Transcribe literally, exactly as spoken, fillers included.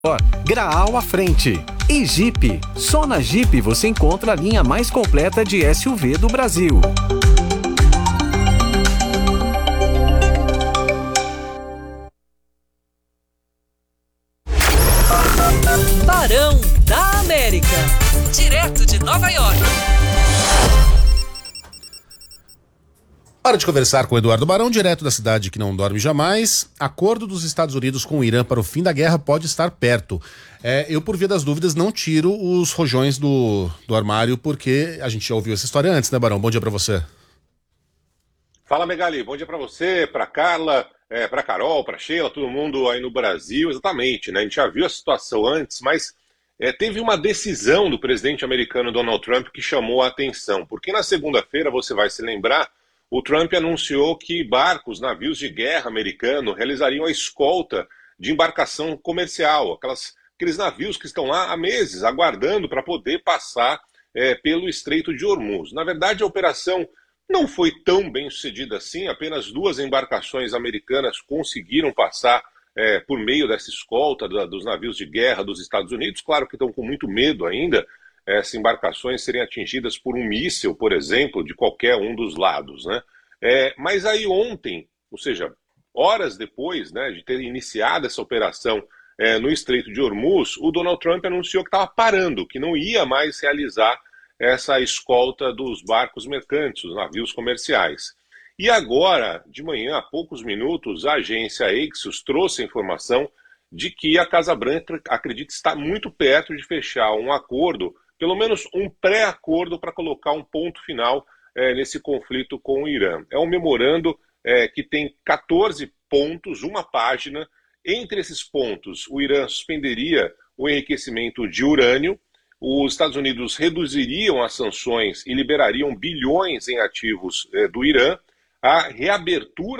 Graal à frente. E Jeep. Só na Jeep você encontra a linha mais completa de S U V do Brasil. Barão da América. Direto de Nova York. Hora de conversar com Eduardo Barão, direto da cidade que não dorme jamais. Acordo dos Estados Unidos com o Irã para o fim da guerra pode estar perto. É, eu, por via das dúvidas, não tiro os rojões do, do armário, porque a gente já ouviu essa história antes, né, Barão? Bom dia para você. Fala, Megali. Bom dia para você, para Carla, é, para Carol, para Sheila, todo mundo aí no Brasil. Exatamente, né? A gente já viu a situação antes, mas é, teve uma decisão do presidente americano Donald Trump que chamou a atenção. Porque na segunda-feira, você vai se lembrar, o Trump anunciou que barcos, navios de guerra americanos realizariam a escolta de embarcação comercial, aquelas, aqueles navios que estão lá há meses aguardando para poder passar é, pelo Estreito de Hormuz. Na verdade, a operação não foi tão bem sucedida assim, apenas duas embarcações americanas conseguiram passar é, por meio dessa escolta da, dos navios de guerra dos Estados Unidos. Claro que estão com muito medo ainda, essas embarcações serem atingidas por um míssil, por exemplo, de qualquer um dos lados, né? É, mas aí ontem, ou seja, horas depois, né, de ter iniciado essa operação é, no Estreito de Hormuz, o Donald Trump anunciou que estava parando, que não ia mais realizar essa escolta dos barcos mercantes, os navios comerciais. E agora, de manhã, há poucos minutos, a agência Axios trouxe a informação de que a Casa Branca acredita estar muito perto de fechar um acordo, pelo menos um pré-acordo para colocar um ponto final é, nesse conflito com o Irã. É um memorando é, que tem quatorze pontos, uma página. Entre esses pontos, o Irã suspenderia o enriquecimento de urânio, os Estados Unidos reduziriam as sanções e liberariam bilhões em ativos é, do Irã, a reabertura